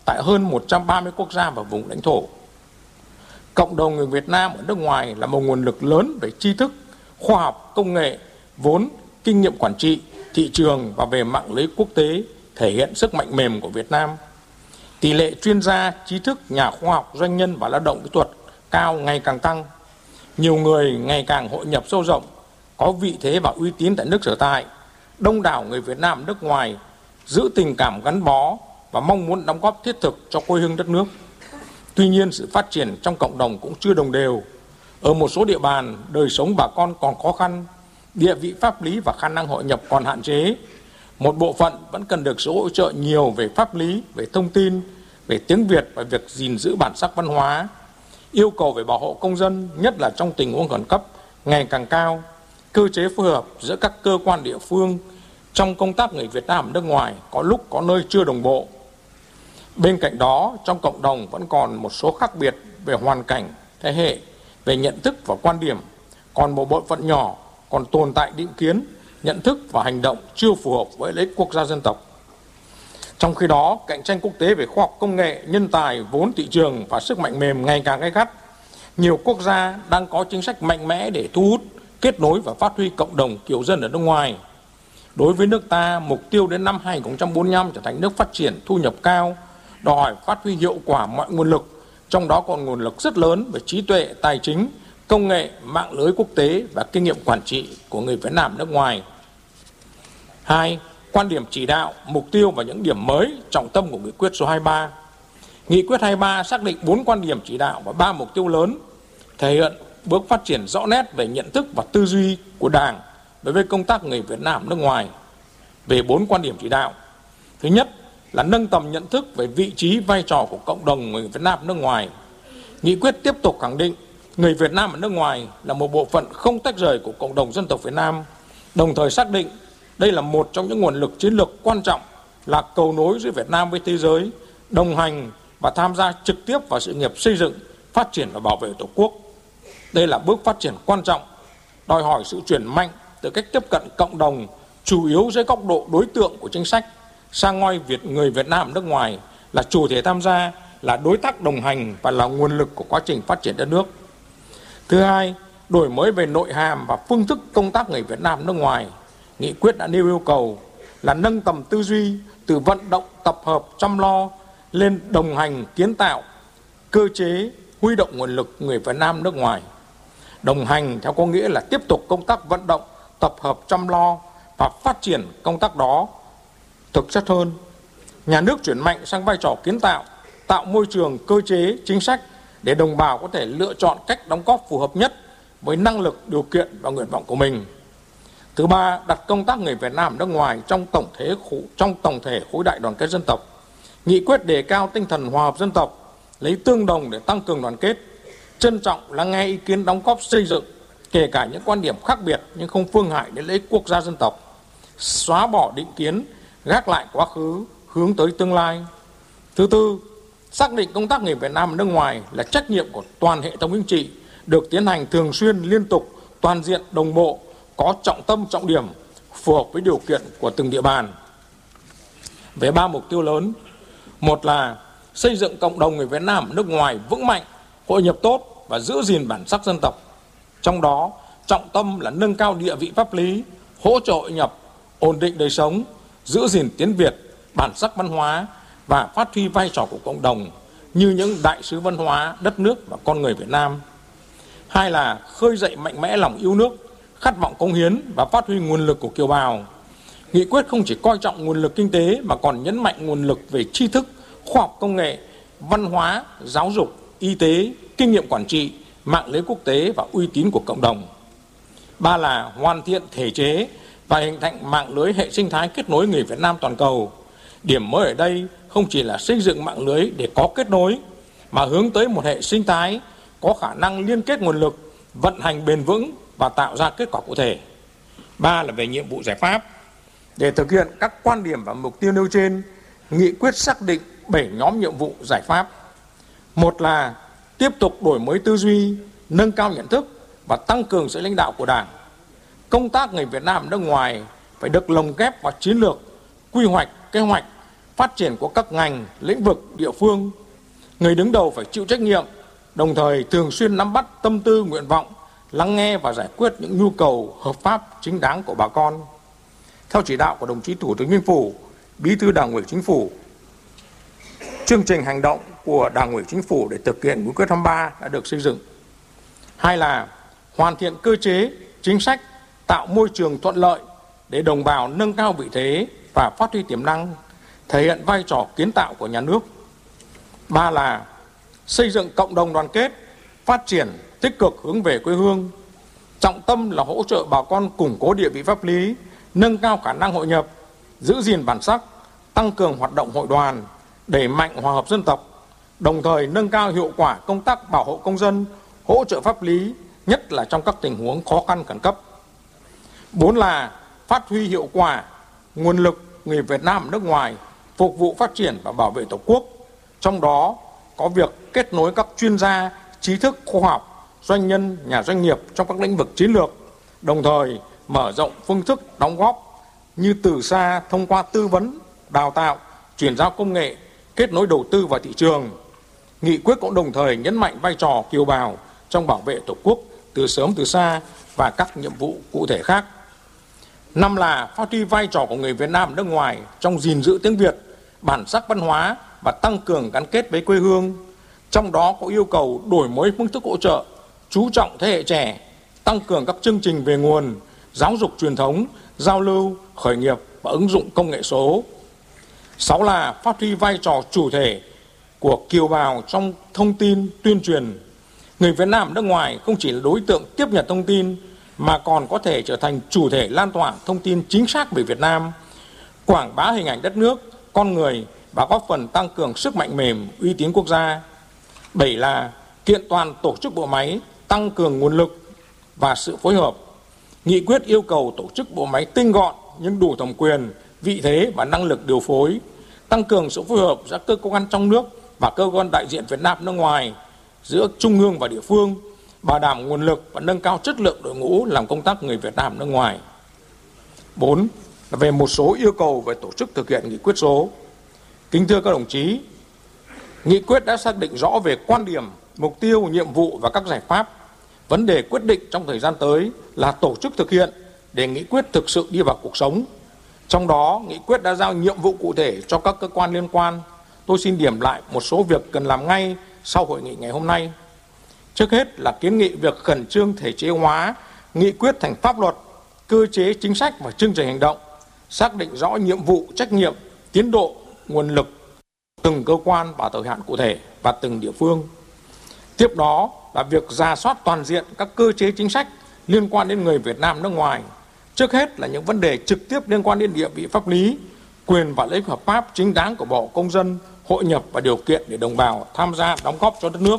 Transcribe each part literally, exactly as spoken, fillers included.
tại hơn một trăm ba mươi quốc gia và vùng lãnh thổ. Cộng đồng người Việt Nam ở nước ngoài là một nguồn lực lớn về tri thức, khoa học, công nghệ, vốn, kinh nghiệm quản trị, thị trường và về mạng lưới quốc tế, thể hiện sức mạnh mềm của Việt Nam. Tỷ lệ chuyên gia, trí thức, nhà khoa học, doanh nhân và lao động kỹ thuật cao ngày càng tăng. Nhiều người ngày càng hội nhập sâu rộng, có vị thế và uy tín tại nước sở tại. Đông đảo người Việt Nam nước ngoài giữ tình cảm gắn bó và mong muốn đóng góp thiết thực cho quê hương đất nước. Tuy nhiên, sự phát triển trong cộng đồng cũng chưa đồng đều. Ở một số địa bàn, đời sống bà con còn khó khăn, địa vị pháp lý và khả năng hội nhập còn hạn chế. Một bộ phận vẫn cần được sự hỗ trợ nhiều về pháp lý, về thông tin, về tiếng Việt và việc gìn giữ bản sắc văn hóa. Yêu cầu về bảo hộ công dân, nhất là trong tình huống khẩn cấp, ngày càng cao. Cơ chế phối hợp giữa các cơ quan địa phương trong công tác người Việt Nam ở nước ngoài có lúc có nơi chưa đồng bộ. Bên cạnh đó, trong cộng đồng vẫn còn một số khác biệt về hoàn cảnh, thế hệ, về nhận thức và quan điểm. Còn một bộ phận nhỏ còn tồn tại định kiến, nhận thức và hành động chưa phù hợp với lợi ích quốc gia dân tộc. Trong khi đó, cạnh tranh quốc tế về khoa học công nghệ, nhân tài, vốn thị trường và sức mạnh mềm ngày càng gay gắt. Nhiều quốc gia đang có chính sách mạnh mẽ để thu hút, kết nối và phát huy cộng đồng kiều dân ở nước ngoài. Đối với nước ta, mục tiêu đến năm hai nghìn không trăm bốn mươi lăm trở thành nước phát triển thu nhập cao, đòi hỏi phát huy hiệu quả mọi nguồn lực, trong đó còn nguồn lực rất lớn về trí tuệ, tài chính, công nghệ, mạng lưới quốc tế và kinh nghiệm quản trị của người Việt Nam nước ngoài. Hai, quan điểm chỉ đạo, mục tiêu và những điểm mới, trọng tâm của nghị quyết số hai mươi ba. Nghị quyết hai mươi ba xác định bốn quan điểm chỉ đạo và ba mục tiêu lớn, thể hiện bước phát triển rõ nét về nhận thức và tư duy của Đảng đối với công tác người Việt Nam nước ngoài. Về bốn quan điểm chỉ đạo, thứ nhất là nâng tầm nhận thức về vị trí, vai trò của cộng đồng người Việt Nam nước ngoài. Nghị quyết tiếp tục khẳng định người Việt Nam ở nước ngoài là một bộ phận không tách rời của cộng đồng dân tộc Việt Nam, đồng thời xác định đây là một trong những nguồn lực chiến lược quan trọng, là cầu nối giữa Việt Nam với thế giới, đồng hành và tham gia trực tiếp vào sự nghiệp xây dựng, phát triển và bảo vệ Tổ quốc. Đây là bước phát triển quan trọng, đòi hỏi sự chuyển mạnh từ cách tiếp cận cộng đồng chủ yếu dưới góc độ đối tượng của chính sách sang ngoi Việt người Việt Nam nước ngoài là chủ thể tham gia, là đối tác đồng hành và là nguồn lực của quá trình phát triển đất nước. Thứ hai, đổi mới về nội hàm và phương thức công tác người Việt Nam nước ngoài. Nghị quyết đã nêu yêu cầu là nâng tầm tư duy từ vận động, tập hợp, chăm lo lên đồng hành, kiến tạo, cơ chế, huy động nguồn lực người Việt Nam nước ngoài. Đồng hành theo có nghĩa là tiếp tục công tác vận động, tập hợp, chăm lo và phát triển công tác đó thực chất hơn. Nhà nước chuyển mạnh sang vai trò kiến tạo, tạo môi trường, cơ chế, chính sách để đồng bào có thể lựa chọn cách đóng góp phù hợp nhất với năng lực, điều kiện và nguyện vọng của mình. Thứ ba, đặt công tác người Việt Nam nước ngoài trong tổng thể trong tổng thể khối đại đoàn kết dân tộc. Nghị quyết đề cao tinh thần hòa hợp dân tộc, lấy tương đồng để tăng cường đoàn kết, trân trọng lắng nghe ý kiến đóng góp xây dựng, kể cả những quan điểm khác biệt nhưng không phương hại đến lợi ích quốc gia dân tộc, xóa bỏ định kiến, gác lại quá khứ, hướng tới tương lai. Thứ tư, xác định công tác người Việt Nam ở nước ngoài là trách nhiệm của toàn hệ thống chính trị, được tiến hành thường xuyên, liên tục, toàn diện, đồng bộ, có trọng tâm, trọng điểm, phù hợp với điều kiện của từng địa bàn. Về ba mục tiêu lớn, một là xây dựng cộng đồng người Việt Nam ở nước ngoài vững mạnh, hội nhập tốt và giữ gìn bản sắc dân tộc. Trong đó, trọng tâm là nâng cao địa vị pháp lý, hỗ trợ hội nhập, ổn định đời sống, giữ gìn tiếng Việt, bản sắc văn hóa và phát huy vai trò của cộng đồng như những đại sứ văn hóa, đất nước và con người Việt Nam. Hai là khơi dậy mạnh mẽ lòng yêu nước, khát vọng cống hiến và phát huy nguồn lực của kiều bào. Nghị quyết không chỉ coi trọng nguồn lực kinh tế mà còn nhấn mạnh nguồn lực về tri thức, khoa học công nghệ, văn hóa, giáo dục, y tế, kinh nghiệm quản trị, mạng lưới quốc tế và uy tín của cộng đồng. Ba là hoàn thiện thể chế và hình thành mạng lưới hệ sinh thái kết nối người Việt Nam toàn cầu. Điểm mới ở đây không chỉ là xây dựng mạng lưới để có kết nối, mà hướng tới một hệ sinh thái có khả năng liên kết nguồn lực, vận hành bền vững và tạo ra kết quả cụ thể. Ba là về nhiệm vụ giải pháp. Để thực hiện các quan điểm và mục tiêu nêu trên, nghị quyết xác định bảy nhóm nhiệm vụ giải pháp. Một là tiếp tục đổi mới tư duy, nâng cao nhận thức và tăng cường sự lãnh đạo của Đảng. Công tác người Việt Nam ở nước ngoài phải được lồng ghép vào chiến lược, quy hoạch, kế hoạch, phát triển của các ngành, lĩnh vực, địa phương. Người đứng đầu phải chịu trách nhiệm, đồng thời thường xuyên nắm bắt tâm tư, nguyện vọng, lắng nghe và giải quyết những nhu cầu hợp pháp chính đáng của bà con. Theo chỉ đạo của đồng chí Thủ tướng Chính phủ, Bí thư Đảng ủy Chính phủ, chương trình hành động của Đảng ủy Chính phủ để thực hiện nghị quyết hai mươi ba đã được xây dựng. Hai là hoàn thiện cơ chế, chính sách, tạo môi trường thuận lợi để đồng bào nâng cao vị thế và phát huy tiềm năng, thể hiện vai trò kiến tạo của nhà nước. Ba là xây dựng cộng đồng đoàn kết, phát triển tích cực hướng về quê hương. Trọng tâm là hỗ trợ bà con củng cố địa vị pháp lý, nâng cao khả năng hội nhập, giữ gìn bản sắc, tăng cường hoạt động hội đoàn, đẩy mạnh hòa hợp dân tộc, đồng thời nâng cao hiệu quả công tác bảo hộ công dân, hỗ trợ pháp lý, nhất là trong các tình huống khó khăn khẩn cấp. Bốn là phát huy hiệu quả nguồn lực người Việt Nam ở nước ngoài phục vụ phát triển và bảo vệ Tổ quốc, trong đó có việc kết nối các chuyên gia, trí thức khoa học, doanh nhân, nhà doanh nghiệp trong các lĩnh vực chiến lược, đồng thời mở rộng phương thức đóng góp như từ xa thông qua tư vấn, đào tạo, chuyển giao công nghệ, kết nối đầu tư vào thị trường. Nghị quyết cũng đồng thời nhấn mạnh vai trò kiều bào trong bảo vệ Tổ quốc từ sớm từ xa và các nhiệm vụ cụ thể khác. Năm là phát huy vai trò của người Việt Nam ở nước ngoài trong gìn giữ tiếng Việt, bản sắc văn hóa và tăng cường gắn kết với quê hương. Trong đó có yêu cầu đổi mới phương thức hỗ trợ, chú trọng thế hệ trẻ, tăng cường các chương trình về nguồn, giáo dục truyền thống, giao lưu, khởi nghiệp và ứng dụng công nghệ số. Sáu là phát huy vai trò chủ thể của kiều bào trong thông tin, tuyên truyền. Người Việt Nam ở nước ngoài không chỉ là đối tượng tiếp nhận thông tin mà còn có thể trở thành chủ thể lan tỏa thông tin chính xác về Việt Nam, quảng bá hình ảnh đất nước, con người và góp phần tăng cường sức mạnh mềm, uy tín quốc gia. Bảy là kiện toàn tổ chức bộ máy, tăng cường nguồn lực và sự phối hợp. Nghị quyết yêu cầu tổ chức bộ máy tinh gọn nhưng đủ thẩm quyền, vị thế và năng lực điều phối, tăng cường sự phối hợp giữa cơ quan trong nước và cơ quan đại diện Việt Nam nước ngoài, giữa trung ương và địa phương, bảo đảm nguồn lực và nâng cao chất lượng đội ngũ làm công tác người Việt Nam nước ngoài. Bốn là về một số yêu cầu về tổ chức thực hiện nghị quyết số. Kính thưa các đồng chí, nghị quyết đã xác định rõ về quan điểm, mục tiêu, nhiệm vụ và các giải pháp. Vấn đề quyết định trong thời gian tới là tổ chức thực hiện để nghị quyết thực sự đi vào cuộc sống. Trong đó, nghị quyết đã giao nhiệm vụ cụ thể cho các cơ quan liên quan. Tôi xin điểm lại một số việc cần làm ngay sau hội nghị ngày hôm nay. Trước hết là kiến nghị việc khẩn trương thể chế hóa nghị quyết thành pháp luật, cơ chế chính sách và chương trình hành động, xác định rõ nhiệm vụ, trách nhiệm, tiến độ, nguồn lực từng cơ quan và thời hạn cụ thể và từng địa phương. Tiếp đó là việc rà soát toàn diện các cơ chế chính sách liên quan đến người Việt Nam nước ngoài. Trước hết là những vấn đề trực tiếp liên quan đến địa vị pháp lý, quyền và lợi ích hợp pháp chính đáng của bộ công dân, hội nhập và điều kiện để đồng bào tham gia đóng góp cho đất nước.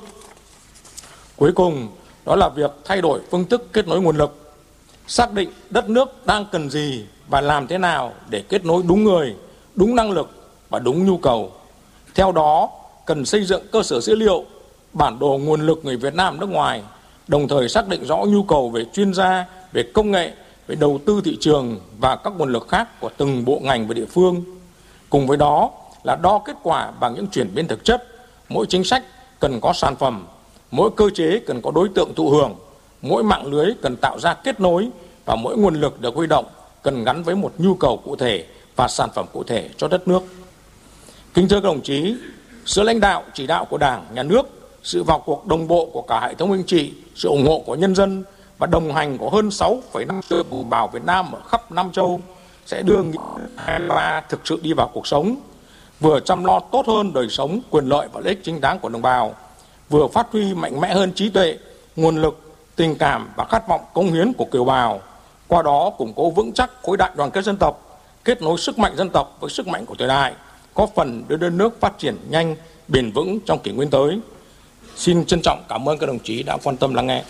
Cuối cùng, đó là việc thay đổi phương thức kết nối nguồn lực, xác định đất nước đang cần gì và làm thế nào để kết nối đúng người, đúng năng lực và đúng nhu cầu. Theo đó, cần xây dựng cơ sở dữ liệu, bản đồ nguồn lực người Việt Nam nước ngoài, đồng thời xác định rõ nhu cầu về chuyên gia, về công nghệ, về đầu tư thị trường và các nguồn lực khác của từng bộ ngành và địa phương. Cùng với đó là đo kết quả bằng những chuyển biến thực chất. Mỗi chính sách cần có sản phẩm, mỗi cơ chế cần có đối tượng thụ hưởng, mỗi mạng lưới cần tạo ra kết nối và mỗi nguồn lực được huy động cần gắn với một nhu cầu cụ thể và sản phẩm cụ thể cho đất nước. Kính thưa các đồng chí, sự lãnh đạo chỉ đạo của Đảng, Nhà nước, sự vào cuộc đồng bộ của cả hệ thống chính trị, sự ủng hộ của nhân dân và đồng hành của hơn sáu phẩy năm triệu đồng bào Việt Nam ở khắp năm châu sẽ đưa nghị quyết hai mươi ba thực sự đi vào cuộc sống, vừa chăm lo tốt hơn đời sống, quyền lợi và lợi ích chính đáng của đồng bào, vừa phát huy mạnh mẽ hơn trí tuệ, nguồn lực, tình cảm và khát vọng cống hiến của kiều bào, qua đó củng cố vững chắc khối đại đoàn kết dân tộc, kết nối sức mạnh dân tộc với sức mạnh của thời đại, có phần đưa đất nước phát triển nhanh, bền vững trong kỷ nguyên tới. Xin trân trọng cảm ơn các đồng chí đã quan tâm lắng nghe.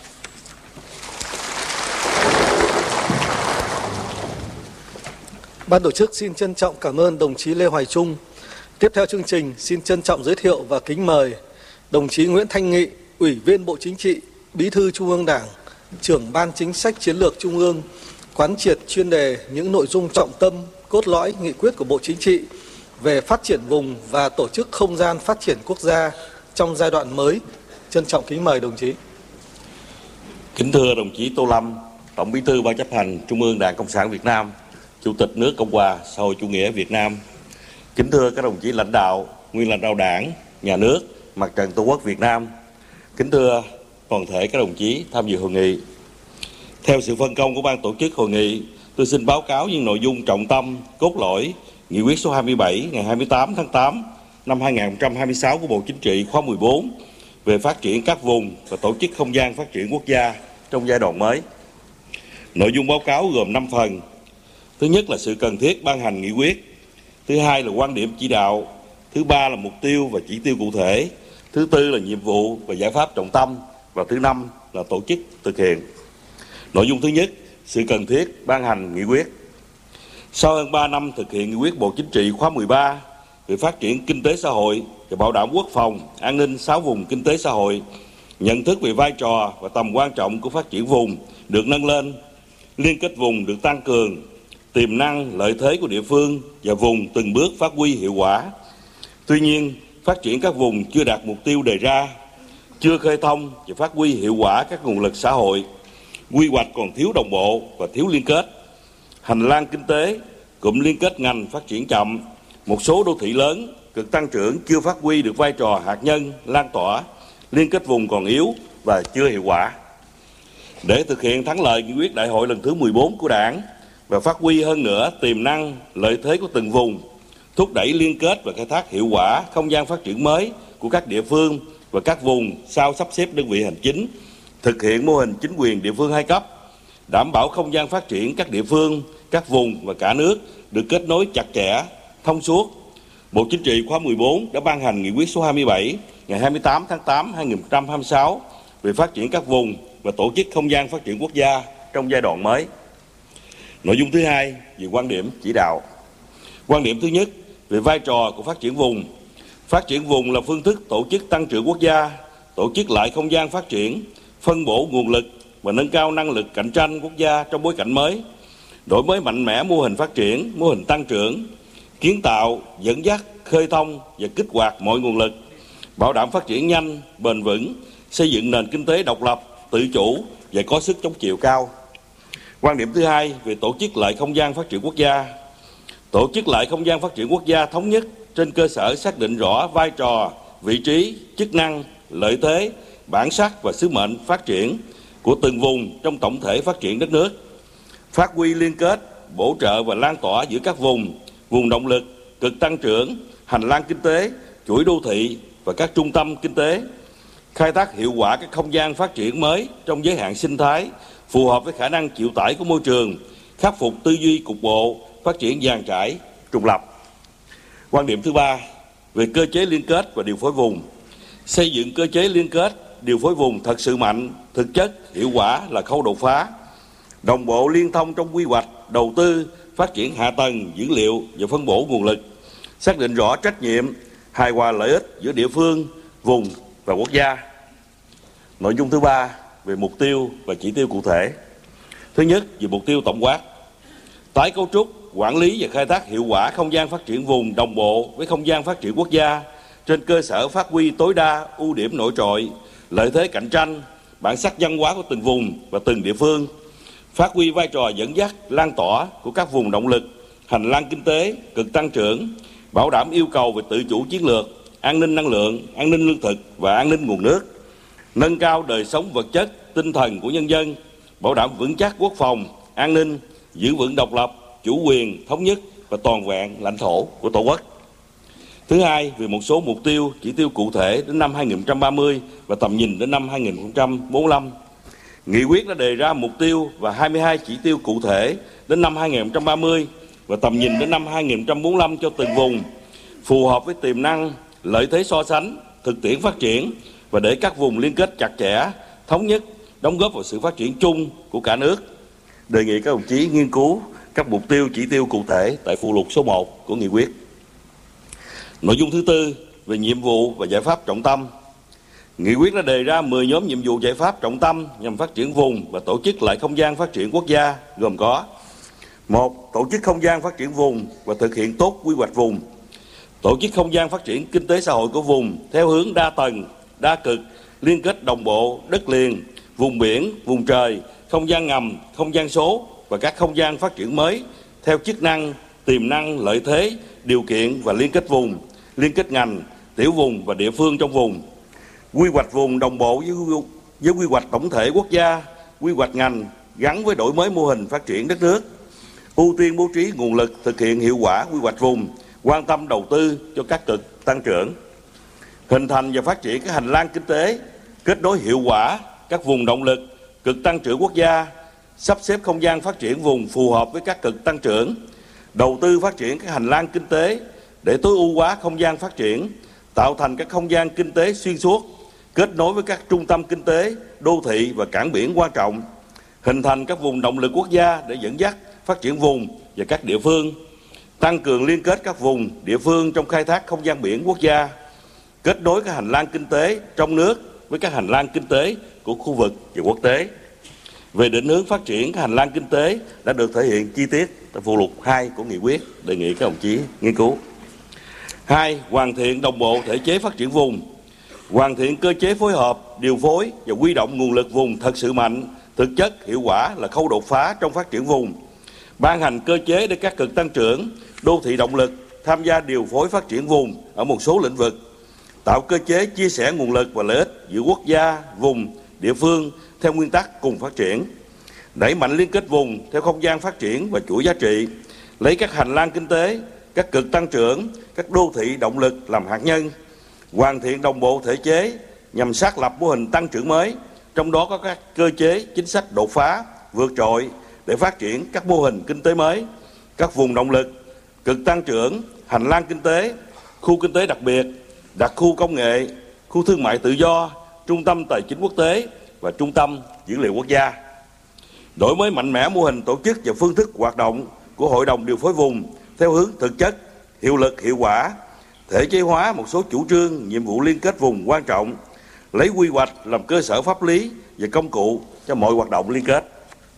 Ban tổ chức xin trân trọng cảm ơn đồng chí Lê Hoài Trung. Tiếp theo chương trình, xin trân trọng giới thiệu và kính mời đồng chí Nguyễn Thanh Nghị, Ủy viên Bộ Chính trị, Bí thư Trung ương Đảng, Trưởng Ban Chính sách Chiến lược Trung ương, quán triệt chuyên đề những nội dung trọng tâm, cốt lõi nghị quyết của Bộ Chính trị về phát triển vùng và tổ chức không gian phát triển quốc gia trong giai đoạn mới. Trân trọng kính mời đồng chí. Kính thưa đồng chí Tô Lâm, Tổng Bí thư Ban Chấp hành Trung ương Đảng Cộng sản Việt Nam, Chủ tịch nước Cộng hòa xã hội chủ nghĩa Việt Nam. Kính thưa các đồng chí lãnh đạo, nguyên lãnh đạo Đảng, Nhà nước, Mặt trận Tổ quốc Việt Nam. Kính thưa toàn thể các đồng chí tham dự hội nghị. Theo sự phân công của ban tổ chức hội nghị, tôi xin báo cáo những nội dung trọng tâm, cốt lõi Nghị quyết số hai mươi bảy ngày hai mươi tám tháng tám năm hai nghìn không trăm hai mươi sáu của Bộ Chính trị khóa mười bốn về phát triển các vùng và tổ chức không gian phát triển quốc gia trong giai đoạn mới. Nội dung báo cáo gồm năm phần. Thứ nhất là sự cần thiết ban hành nghị quyết. Thứ hai là quan điểm chỉ đạo. Thứ ba là mục tiêu và chỉ tiêu cụ thể. Thứ tư là nhiệm vụ và giải pháp trọng tâm. Và thứ năm là tổ chức thực hiện. Nội dung thứ nhất, sự cần thiết ban hành nghị quyết. Sau hơn ba năm thực hiện nghị quyết Bộ Chính trị khóa mười ba về phát triển kinh tế xã hội và bảo đảm quốc phòng, an ninh sáu vùng kinh tế xã hội, nhận thức về vai trò và tầm quan trọng của phát triển vùng được nâng lên, liên kết vùng được tăng cường, tiềm năng, lợi thế của địa phương và vùng từng bước phát huy hiệu quả. Tuy nhiên, phát triển các vùng chưa đạt mục tiêu đề ra, chưa khơi thông và phát huy hiệu quả các nguồn lực xã hội, quy hoạch còn thiếu đồng bộ và thiếu liên kết. Hành lang kinh tế, cụm liên kết ngành phát triển chậm, một số đô thị lớn, cực tăng trưởng chưa phát huy được vai trò hạt nhân, lan tỏa, liên kết vùng còn yếu và chưa hiệu quả. Để thực hiện thắng lợi nghị quyết đại hội lần thứ mười bốn của Đảng và phát huy hơn nữa tiềm năng, lợi thế của từng vùng, thúc đẩy liên kết và khai thác hiệu quả không gian phát triển mới của các địa phương và các vùng sau sắp xếp đơn vị hành chính, thực hiện mô hình chính quyền địa phương hai cấp, đảm bảo không gian phát triển các địa phương, các vùng và cả nước được kết nối chặt chẽ, thông suốt. Bộ Chính trị khóa mười bốn đã ban hành nghị quyết số hai mươi bảy ngày hai mươi tám tháng tám năm hai nghìn không trăm hai mươi sáu về phát triển các vùng và tổ chức không gian phát triển quốc gia trong giai đoạn mới. Nội dung thứ hai về quan điểm chỉ đạo. Quan điểm thứ nhất về vai trò của phát triển vùng. Phát triển vùng là phương thức tổ chức tăng trưởng quốc gia, tổ chức lại không gian phát triển, phân bổ nguồn lực và nâng cao năng lực cạnh tranh quốc gia trong bối cảnh mới, đổi mới mạnh mẽ mô hình phát triển, mô hình tăng trưởng, kiến tạo, dẫn dắt, khơi thông và kích hoạt mọi nguồn lực, bảo đảm phát triển nhanh, bền vững, xây dựng nền kinh tế độc lập, tự chủ và có sức chống chịu cao. Quan điểm thứ hai về tổ chức lại không gian phát triển quốc gia. Tổ chức lại không gian phát triển quốc gia thống nhất trên cơ sở xác định rõ vai trò, vị trí, chức năng, lợi thế, bản sắc và sứ mệnh phát triển của từng vùng trong tổng thể phát triển đất nước. Phát huy liên kết, bổ trợ và lan tỏa giữa các vùng, vùng động lực, cực tăng trưởng, hành lang kinh tế, chuỗi đô thị và các trung tâm kinh tế. Khai thác hiệu quả các không gian phát triển mới trong giới hạn sinh thái, phù hợp với khả năng chịu tải của môi trường, khắc phục tư duy cục bộ, phát triển dàn trải, trùng lập. Quan điểm thứ ba về cơ chế liên kết và điều phối vùng. Xây dựng cơ chế liên kết, điều phối vùng thật sự mạnh, thực chất, hiệu quả là khâu đột phá. Đồng bộ liên thông trong quy hoạch, đầu tư, phát triển hạ tầng, dữ liệu và phân bổ nguồn lực. Xác định rõ trách nhiệm, hài hòa lợi ích giữa địa phương, vùng và quốc gia. Nội dung thứ ba về mục tiêu và chỉ tiêu cụ thể. Thứ nhất, về mục tiêu tổng quát. Tái cấu trúc, quản lý và khai thác hiệu quả không gian phát triển vùng đồng bộ với không gian phát triển quốc gia trên cơ sở phát huy tối đa ưu điểm nổi trội, lợi thế cạnh tranh, bản sắc văn hóa của từng vùng và từng địa phương, phát huy vai trò dẫn dắt, lan tỏa của các vùng động lực, hành lang kinh tế, cực tăng trưởng, bảo đảm yêu cầu về tự chủ chiến lược, an ninh năng lượng, an ninh lương thực và an ninh nguồn nước, nâng cao đời sống vật chất, tinh thần của nhân dân, bảo đảm vững chắc quốc phòng, an ninh, giữ vững độc lập, chủ quyền, thống nhất và toàn vẹn lãnh thổ của Tổ quốc. Thứ hai, về một số mục tiêu, chỉ tiêu cụ thể đến năm hai nghìn không trăm ba mươi và tầm nhìn đến năm hai nghìn không trăm bốn mươi lăm. Nghị quyết đã đề ra mục tiêu và hai mươi hai chỉ tiêu cụ thể đến năm hai nghìn không trăm ba mươi và tầm nhìn đến năm hai nghìn không trăm bốn mươi lăm cho từng vùng, phù hợp với tiềm năng, lợi thế so sánh, thực tiễn phát triển và để các vùng liên kết chặt chẽ, thống nhất, đóng góp vào sự phát triển chung của cả nước. Đề nghị các đồng chí nghiên cứu các mục tiêu, chỉ tiêu cụ thể tại phụ lục số một của nghị quyết. Nội dung thứ tư về nhiệm vụ và giải pháp trọng tâm. Nghị quyết đã đề ra mười nhóm nhiệm vụ giải pháp trọng tâm nhằm phát triển vùng và tổ chức lại không gian phát triển quốc gia, gồm có: một. Tổ chức không gian phát triển vùng và thực hiện tốt quy hoạch vùng. tổ chức không gian phát triển kinh tế xã hội của vùng theo hướng đa tầng, đa cực, liên kết đồng bộ đất liền, vùng biển, vùng trời, không gian ngầm, không gian số và các không gian phát triển mới theo chức năng, tiềm năng, lợi thế, điều kiện và liên kết vùng, liên kết ngành, tiểu vùng và địa phương trong vùng. Quy hoạch vùng đồng bộ với, với quy hoạch tổng thể quốc gia, quy hoạch ngành gắn với đổi mới mô hình phát triển đất nước. Ưu tiên bố trí nguồn lực thực hiện hiệu quả quy hoạch vùng, quan tâm đầu tư cho các cực tăng trưởng. Hình thành và phát triển các hành lang kinh tế, kết nối hiệu quả các vùng động lực, cực tăng trưởng quốc gia, sắp xếp không gian phát triển vùng phù hợp với các cực tăng trưởng, đầu tư phát triển các hành lang kinh tế để tối ưu hóa không gian phát triển, tạo thành các không gian kinh tế xuyên suốt, kết nối với các trung tâm kinh tế, đô thị và cảng biển quan trọng, hình thành các vùng động lực quốc gia để dẫn dắt phát triển vùng và các địa phương, tăng cường liên kết các vùng, địa phương trong khai thác không gian biển quốc gia, kết nối các hành lang kinh tế trong nước với các hành lang kinh tế của khu vực và quốc tế. Về định hướng phát triển các hành lang kinh tế đã được thể hiện chi tiết tại phụ lục hai của nghị quyết, đề nghị các đồng chí nghiên cứu. Hai, hoàn thiện đồng bộ thể chế phát triển vùng, hoàn thiện cơ chế phối hợp, điều phối và huy động nguồn lực vùng thật sự mạnh, thực chất, hiệu quả là khâu đột phá trong phát triển vùng. Ban hành cơ chế để các cực tăng trưởng, đô thị động lực tham gia điều phối phát triển vùng ở một số lĩnh vực, tạo cơ chế chia sẻ nguồn lực và lợi ích giữa quốc gia, vùng, địa phương theo nguyên tắc cùng phát triển, đẩy mạnh liên kết vùng theo không gian phát triển và chuỗi giá trị, lấy các hành lang kinh tế, các cực tăng trưởng, các đô thị động lực làm hạt nhân, hoàn thiện đồng bộ thể chế nhằm xác lập mô hình tăng trưởng mới, trong đó có các cơ chế chính sách đột phá, vượt trội để phát triển các mô hình kinh tế mới, các vùng động lực, cực tăng trưởng, hành lang kinh tế, khu kinh tế đặc biệt, đặc khu công nghệ, khu thương mại tự do, trung tâm tài chính quốc tế và trung tâm dữ liệu quốc gia. Đổi mới mạnh mẽ mô hình tổ chức và phương thức hoạt động của Hội đồng điều phối vùng theo hướng thực chất, hiệu lực, hiệu quả, thể chế hóa một số chủ trương, nhiệm vụ liên kết vùng quan trọng, lấy quy hoạch làm cơ sở pháp lý và công cụ cho mọi hoạt động liên kết.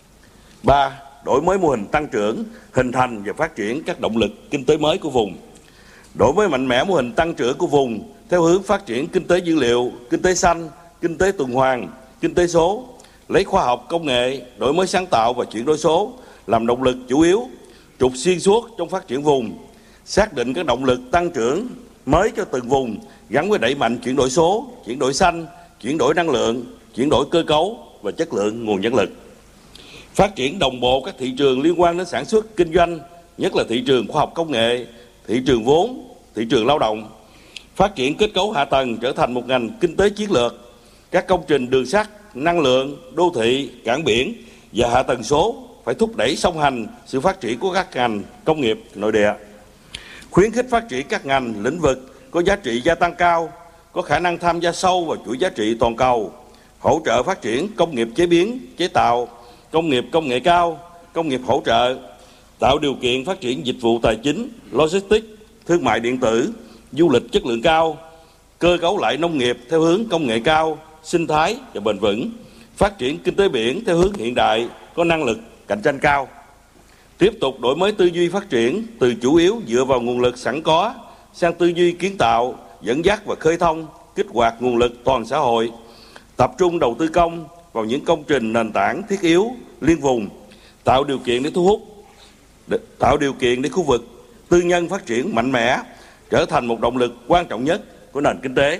Ba, đổi mới mô hình tăng trưởng, hình thành và phát triển các động lực kinh tế mới của vùng. Đổi mới mạnh mẽ mô hình tăng trưởng của vùng theo hướng phát triển kinh tế dữ liệu, kinh tế xanh, kinh tế tuần hoàn, kinh tế số, lấy khoa học công nghệ, đổi mới sáng tạo và chuyển đổi số làm động lực chủ yếu, trục xuyên suốt trong phát triển vùng, xác định các động lực tăng trưởng mới cho từng vùng gắn với đẩy mạnh chuyển đổi số, chuyển đổi xanh, chuyển đổi năng lượng, chuyển đổi cơ cấu và chất lượng nguồn nhân lực. Phát triển đồng bộ các thị trường liên quan đến sản xuất, kinh doanh, nhất là thị trường khoa học công nghệ, thị trường vốn, thị trường lao động. Phát triển kết cấu hạ tầng trở thành một ngành kinh tế chiến lược, các công trình đường sắt, năng lượng, đô thị, cảng biển và hạ tầng số phải thúc đẩy song hành sự phát triển của các ngành công nghiệp nội địa. Khuyến khích phát triển các ngành, lĩnh vực có giá trị gia tăng cao, có khả năng tham gia sâu vào chuỗi giá trị toàn cầu, hỗ trợ phát triển công nghiệp chế biến, chế tạo, công nghiệp công nghệ cao, công nghiệp hỗ trợ, tạo điều kiện phát triển dịch vụ tài chính, logistics, thương mại điện tử, du lịch chất lượng cao, cơ cấu lại nông nghiệp theo hướng công nghệ cao, sinh thái và bền vững, phát triển kinh tế biển theo hướng hiện đại, có năng lực cạnh tranh cao. Tiếp tục đổi mới tư duy phát triển từ chủ yếu dựa vào nguồn lực sẵn có sang tư duy kiến tạo, dẫn dắt và khơi thông, kích hoạt nguồn lực toàn xã hội, tập trung đầu tư công vào những công trình nền tảng thiết yếu, liên vùng, tạo điều kiện để thu hút, để, tạo điều kiện để khu vực tư nhân phát triển mạnh mẽ, trở thành một động lực quan trọng nhất của nền kinh tế.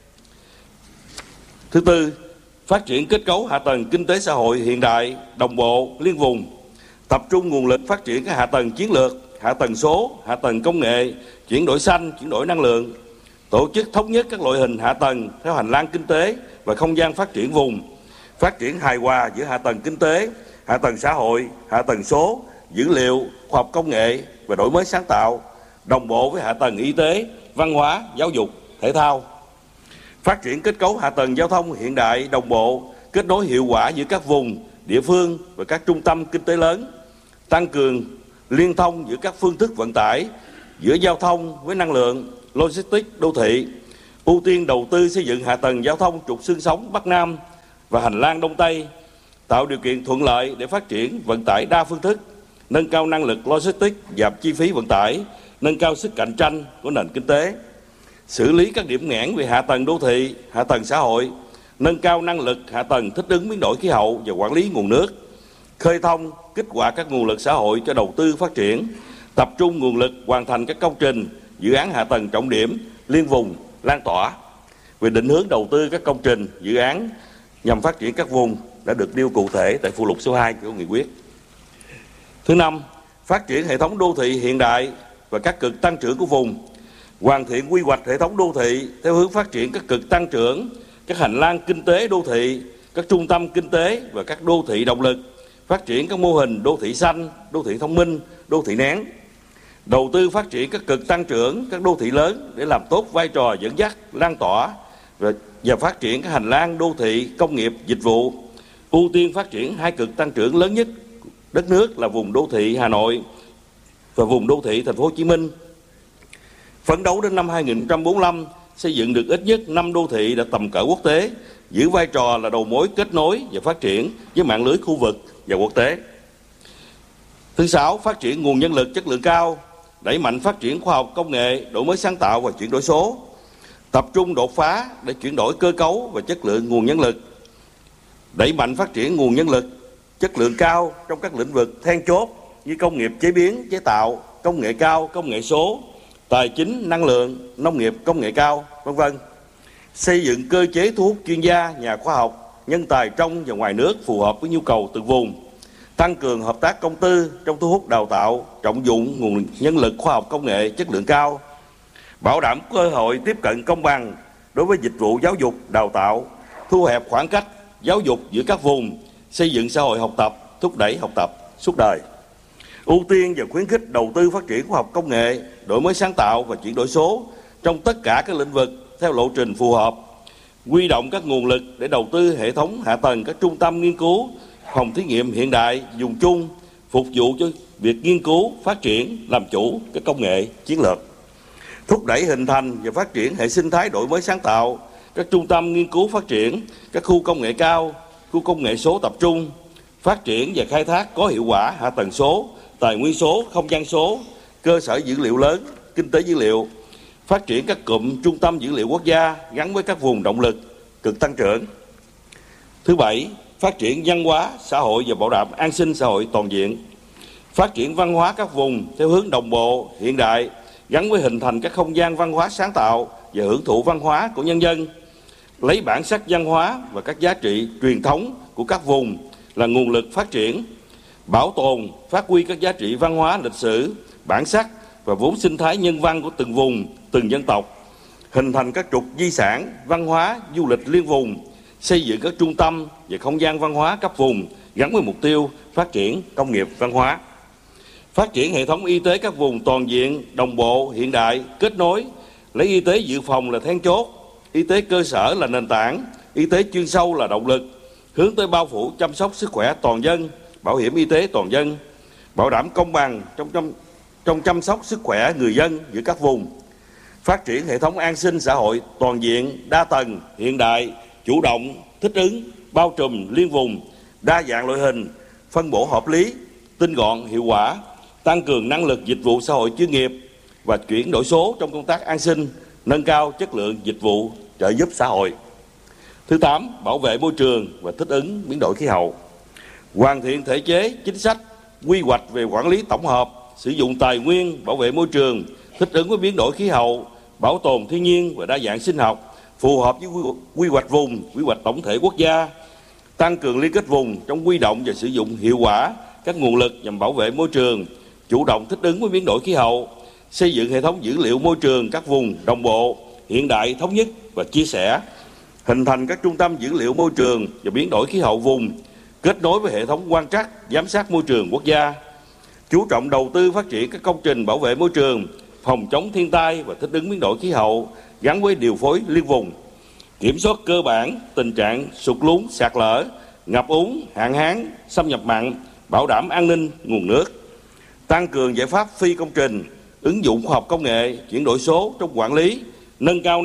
Thứ tư, phát triển kết cấu hạ tầng kinh tế xã hội hiện đại, đồng bộ, liên vùng, tập trung nguồn lực phát triển các hạ tầng chiến lược, hạ tầng số, hạ tầng công nghệ, chuyển đổi xanh, chuyển đổi năng lượng, tổ chức thống nhất các loại hình hạ tầng theo hành lang kinh tế và không gian phát triển vùng, phát triển hài hòa giữa hạ tầng kinh tế, hạ tầng xã hội, hạ tầng số, dữ liệu, khoa học công nghệ và đổi mới sáng tạo, đồng bộ với hạ tầng y tế, văn hóa, giáo dục, thể thao. Phát triển kết cấu hạ tầng giao thông hiện đại, đồng bộ, kết nối hiệu quả giữa các vùng, địa phương và các trung tâm kinh tế lớn, tăng cường liên thông giữa các phương thức vận tải, giữa giao thông với năng lượng, logistics, đô thị, ưu tiên đầu tư xây dựng hạ tầng giao thông trục xương sống Bắc Nam và hành lang Đông Tây, tạo điều kiện thuận lợi để phát triển vận tải đa phương thức, nâng cao năng lực logistics, giảm chi phí vận tải, nâng cao sức cạnh tranh của nền kinh tế, xử lý các điểm nghẽn về hạ tầng đô thị, hạ tầng xã hội, nâng cao năng lực hạ tầng thích ứng biến đổi khí hậu và quản lý nguồn nước, khơi thông, kích hoạt các nguồn lực xã hội cho đầu tư phát triển, tập trung nguồn lực hoàn thành các công trình, dự án hạ tầng trọng điểm, liên vùng, lan tỏa. Về định hướng đầu tư các công trình, dự án nhằm phát triển các vùng đã được nêu cụ thể tại phụ lục số hai của nghị quyết. Thứ năm, phát triển hệ thống đô thị hiện đại và các cực tăng trưởng của vùng, hoàn thiện quy hoạch hệ thống đô thị theo hướng phát triển các cực tăng trưởng, các hành lang kinh tế đô thị, các trung tâm kinh tế và các đô thị động lực, phát triển các mô hình đô thị xanh, đô thị thông minh, đô thị nén, đầu tư phát triển các cực tăng trưởng, các đô thị lớn để làm tốt vai trò dẫn dắt, lan tỏa và, và phát triển các hành lang đô thị, công nghiệp, dịch vụ, ưu tiên phát triển hai cực tăng trưởng lớn nhất đất nước là vùng đô thị Hà Nội và vùng đô thị Thành phố Hồ Chí Minh. Phấn đấu đến năm hai nghìn không trăm bốn mươi lăm xây dựng được ít nhất năm đô thị đạt tầm cỡ quốc tế, giữ vai trò là đầu mối kết nối và phát triển với mạng lưới khu vực và quốc tế. Thứ sáu, phát triển nguồn nhân lực chất lượng cao, đẩy mạnh phát triển khoa học công nghệ, đổi mới sáng tạo và chuyển đổi số, tập trung đột phá để chuyển đổi cơ cấu và chất lượng nguồn nhân lực, đẩy mạnh phát triển nguồn nhân lực chất lượng cao trong các lĩnh vực then chốt như công nghiệp chế biến, chế tạo, công nghệ cao, công nghệ số, tài chính, năng lượng, nông nghiệp công nghệ cao, vân vân. Xây dựng cơ chế thu hút chuyên gia, nhà khoa học, nhân tài trong và ngoài nước phù hợp với nhu cầu từng vùng, tăng cường hợp tác công tư trong thu hút đào tạo, trọng dụng nguồn nhân lực khoa học công nghệ chất lượng cao, bảo đảm cơ hội tiếp cận công bằng đối với dịch vụ giáo dục, đào tạo, thu hẹp khoảng cách giáo dục giữa các vùng, xây dựng xã hội học tập, thúc đẩy học tập suốt đời. Ưu tiên và khuyến khích đầu tư phát triển khoa học công nghệ, đổi mới sáng tạo và chuyển đổi số trong tất cả các lĩnh vực theo lộ trình phù hợp, huy động các nguồn lực để đầu tư hệ thống hạ tầng các trung tâm nghiên cứu, phòng thí nghiệm hiện đại, dùng chung, phục vụ cho việc nghiên cứu, phát triển, làm chủ các công nghệ chiến lược. Thúc đẩy hình thành và phát triển hệ sinh thái đổi mới sáng tạo, các trung tâm nghiên cứu phát triển, các khu công nghệ cao, khu công nghệ số tập trung, phát triển và khai thác có hiệu quả hạ tầng số, tài nguyên số, không gian số, cơ sở dữ liệu lớn, kinh tế dữ liệu, phát triển các cụm trung tâm dữ liệu quốc gia gắn với các vùng động lực cực tăng trưởng. Thứ bảy, phát triển văn hóa xã hội và bảo đảm an sinh xã hội toàn diện. Phát triển văn hóa các vùng theo hướng đồng bộ, hiện đại, gắn với hình thành các không gian văn hóa sáng tạo và hưởng thụ văn hóa của nhân dân. Lấy bản sắc văn hóa và các giá trị truyền thống của các vùng là nguồn lực phát triển, bảo tồn, phát huy các giá trị văn hóa lịch sử, bản sắc và vốn sinh thái nhân văn của từng vùng, từng dân tộc, hình thành các trục di sản, văn hóa, du lịch liên vùng, xây dựng các trung tâm và không gian văn hóa cấp vùng gắn với mục tiêu phát triển công nghiệp văn hóa. Phát triển hệ thống y tế các vùng toàn diện, đồng bộ, hiện đại, kết nối, lấy y tế dự phòng là then chốt, y tế cơ sở là nền tảng, y tế chuyên sâu là động lực, hướng tới bao phủ chăm sóc sức khỏe toàn dân, bảo hiểm y tế toàn dân, bảo đảm công bằng trong, trong, trong chăm sóc sức khỏe người dân giữa các vùng. Phát triển hệ thống an sinh xã hội toàn diện, đa tầng, hiện đại, chủ động, thích ứng, bao trùm, liên vùng, đa dạng loại hình, phân bổ hợp lý, tinh gọn, hiệu quả, tăng cường năng lực dịch vụ xã hội chuyên nghiệp và chuyển đổi số trong công tác an sinh, nâng cao chất lượng dịch vụ trợ giúp xã hội. Thứ tám, bảo vệ môi trường và thích ứng biến đổi khí hậu. Hoàn thiện thể chế, chính sách, quy hoạch về quản lý tổng hợp, sử dụng tài nguyên, bảo vệ môi trường, thích ứng với biến đổi khí hậu, bảo tồn thiên nhiên và đa dạng sinh học, phù hợp với quy hoạch vùng, quy hoạch tổng thể quốc gia, tăng cường liên kết vùng trong huy động và sử dụng hiệu quả các nguồn lực nhằm bảo vệ môi trường, chủ động thích ứng với biến đổi khí hậu, xây dựng hệ thống dữ liệu môi trường các vùng đồng bộ, hiện đại, thống nhất và chia sẻ, hình thành các trung tâm dữ liệu môi trường và biến đổi khí hậu vùng, kết nối với hệ thống quan trắc, giám sát môi trường quốc gia, chú trọng đầu tư phát triển các công trình bảo vệ môi trường, phòng chống thiên tai và thích ứng biến đổi khí hậu gắn với điều phối liên vùng, kiểm soát cơ bản tình trạng sụt lún, sạt lở, ngập úng, hạn hán, xâm nhập mặn, bảo đảm an ninh nguồn nước, tăng cường giải pháp phi công trình, ứng dụng khoa học công nghệ, chuyển đổi số trong quản lý, nâng cao